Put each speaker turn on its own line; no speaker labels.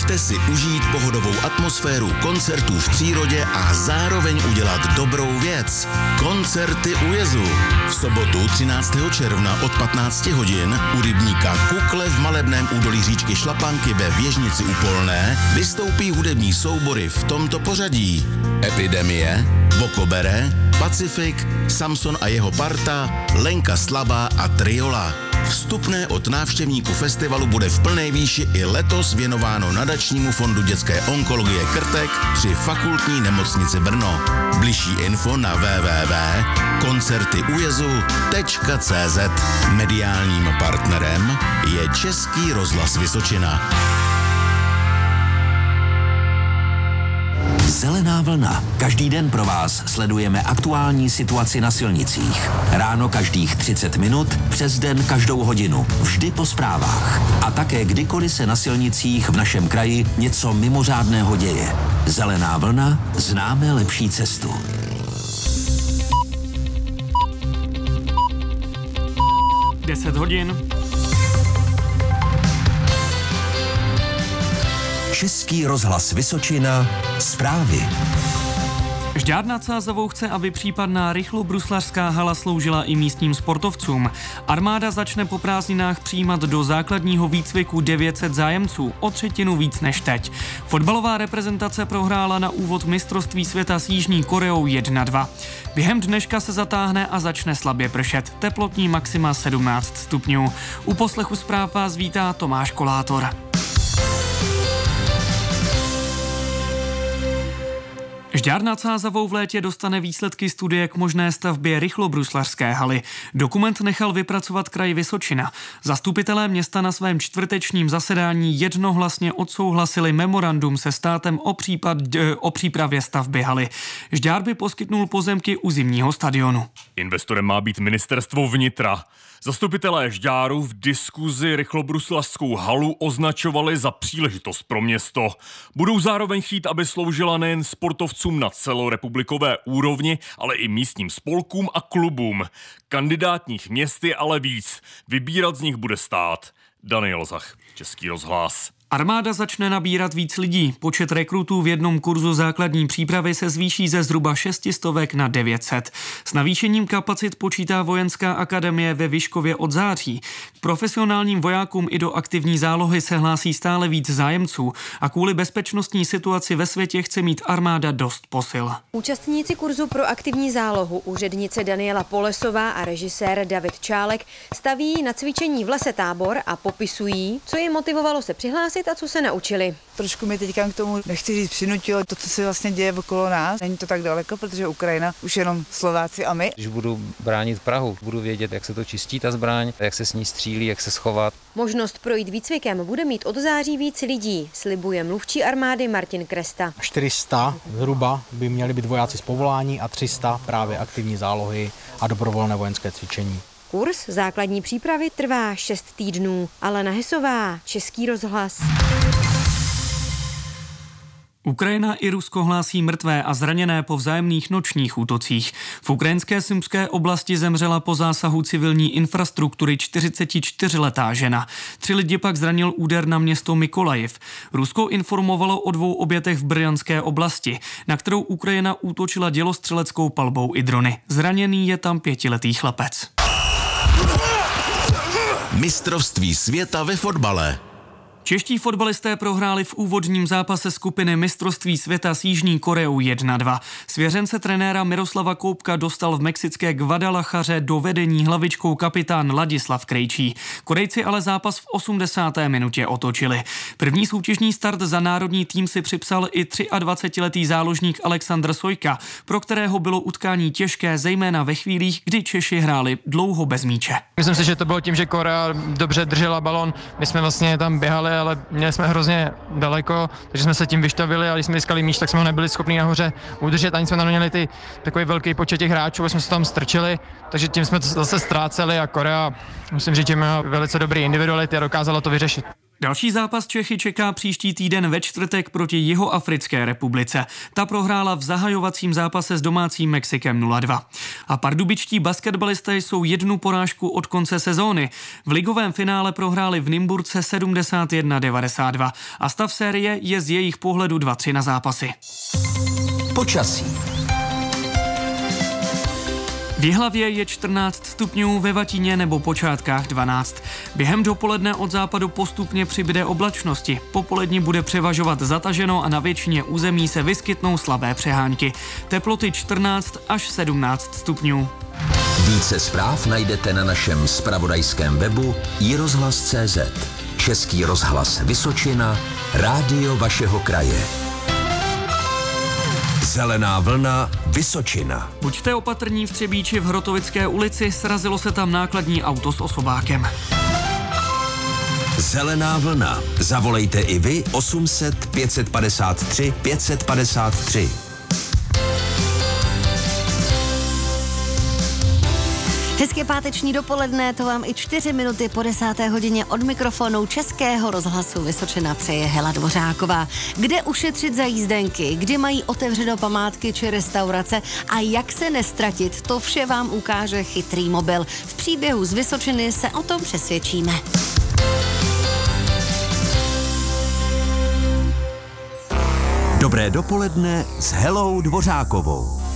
Pojďte si užít pohodovou atmosféru koncertů v přírodě a zároveň udělat dobrou věc. Koncerty u jezu. V sobotu 13. června od 15 hodin u rybníka Kukle v malebném údolí říčky Šlapanky ve Věžnici u Polné vystoupí hudební soubory v tomto pořadí: Epidemie, Bokobere, Pacifik, Samson a jeho parta, Lenka Slabá a Triola. Vstupné od návštěvníků festivalu bude v plné výši i letos věnováno nadačnímu fondu dětské onkologie Krtek při Fakultní nemocnici Brno. Bližší info na www.koncertyujezu.cz. Mediálním partnerem je Český rozhlas Vysočina.
Zelená vlna. Každý den pro vás sledujeme aktuální situaci na silnicích. Ráno každých 30 minut, přes den každou hodinu. Vždy po zprávách. A také kdykoliv se na silnicích v našem kraji něco mimořádného děje. Zelená vlna. Známe lepší cestu.
Deset hodin.
Český rozhlas Vysočina. Zprávy.
Žďár nad Sázavou chce, aby případná rychlobruslařská hala sloužila i místním sportovcům. Armáda začne po prázdninách přijímat do základního výcviku 900 zájemců, o třetinu víc než teď. Fotbalová reprezentace prohrála na úvod mistrovství světa s Jižní Koreou 1-2. Během dneška se zatáhne a začne slabě pršet. Teplotní maxima 17 stupňů. U poslechu zpráv vás vítá Tomáš Kolátor. Žďár nad Sázavou v létě dostane výsledky studie k možné stavbě rychlobruslařské haly. Dokument nechal vypracovat kraj Vysočina. Zastupitelé města na svém čtvrtečním zasedání jednohlasně odsouhlasili memorandum se státem o přípravě stavby haly. Žďár by poskytnul pozemky u zimního stadionu.
Investorem má být ministerstvo vnitra. Zastupitelé Žďáru v diskuzi rychlobruslařskou halu označovali za příležitost pro město. Budou zároveň chtít, aby sloužila nejen sportovcům na celorepublikové úrovni, ale i místním spolkům a klubům. Kandidátních měst je ale víc. Vybírat z nich bude stát. Daniel Zach, Český rozhlas.
Armáda začne nabírat víc lidí. Počet rekrutů v jednom kurzu základní přípravy se zvýší ze zhruba 600 na 900. S navýšením kapacit počítá Vojenská akademie ve Vyškově od září. K profesionálním vojákům i do aktivní zálohy se hlásí stále víc zájemců a kvůli bezpečnostní situaci ve světě chce mít armáda dost posil.
Účastníci kurzu pro aktivní zálohu, úřednice Daniela Polesová a režisér David Čálek staví na cvičení v lese tábor a popisují, co je motivovalo se přihlásit a co se naučili.
Trošku mě teďka k tomu, nechci říct, přinutilo to, co se vlastně děje okolo nás. Není to tak daleko, protože Ukrajina už jenom Slováci a my.
Když budu bránit Prahu, budu vědět, jak se to čistí ta zbraň, jak se s ní střílí, jak se schovat.
Možnost projít výcvikem bude mít od září víc lidí, slibuje mluvčí armády Martin Kresta.
400 zhruba by měli být vojáci z povolání a 300 právě aktivní zálohy a dobrovolné vojenské cvičení.
Kurs základní přípravy trvá 6 týdnů. Alena Hesová, Český rozhlas.
Ukrajina i Rusko hlásí mrtvé a zraněné po vzájemných nočních útocích. V ukrajinské Sumské oblasti zemřela po zásahu civilní infrastruktury 44letá žena. 3 lidi pak zranil úder na město Mykolajiv. Rusko informovalo o 2 obětech v Bryanské oblasti, na kterou Ukrajina útočila dělostřeleckou palbou i drony. Zraněný je tam 5letý chlapec.
Mistrovství světa ve fotbale.
Čeští fotbalisté prohráli v úvodním zápase skupiny mistrovství světa s Jižní Koreou 1-2. Svěřence trenéra Miroslava Koubka dostal v mexické Guadalajaře do vedení hlavičkou kapitán Ladislav Krejčí. Korejci ale zápas v 80. minutě otočili. První soutěžní start za národní tým si připsal i 23letý záložník Alexandr Sojka, pro kterého bylo utkání těžké, zejména ve chvílích, kdy Češi hráli dlouho bez míče.
Myslím si, že to bylo tím, že Korea dobře držela balon. My jsme vlastně tam běhali, ale měli jsme hrozně daleko, takže jsme se tím vyštavili a když jsme získali míč, tak jsme ho nebyli schopni nahoře udržet, ani jsme neměli takový velký počet těch hráčů, jsme se tam strčili, takže tím jsme to zase ztráceli a Korea, musím říct, že má velice dobrý individuality a dokázala to vyřešit.
Další zápas Čechy čeká příští týden ve čtvrtek proti Jihoafrické republice. Ta prohrála v zahajovacím zápase s domácím Mexikem 0-2. A pardubičtí basketbalisté jsou 1 porážku od konce sezóny. V ligovém finále prohráli v Nymburce 71-92 a stav série je z jejich pohledu 2-3 na zápasy.
Počasí.
V Jihlavě je 14 stupňů, ve Vatíně nebo Počátkách 12. Během dopoledne od západu postupně přibyde oblačnosti. Po poledni bude převažovat zataženo a na většině území se vyskytnou slabé přehánky. Teploty 14 až 17 stupňů.
Více zpráv najdete na našem zpravodajském webu iRozhlas.cz. Český rozhlas Vysočina, rádio vašeho kraje. Zelená vlna Vysočina.
Buďte opatrní v Třebíči v Hrotovické ulici, srazilo se tam nákladní auto s osobákem.
Zelená vlna. Zavolejte i vy 800 553 553.
Hezké páteční dopoledne, to vám i 4 minuty po 10. hodině od mikrofonu Českého rozhlasu Vysočina přeje Hela Dvořáková. Kde ušetřit za jízdenky, kdy mají otevřeno památky či restaurace a jak se nestratit, to vše vám ukáže chytrý mobil. V příběhu z Vysočiny se o tom přesvědčíme.
Dobré dopoledne s Helou Dvořákovou.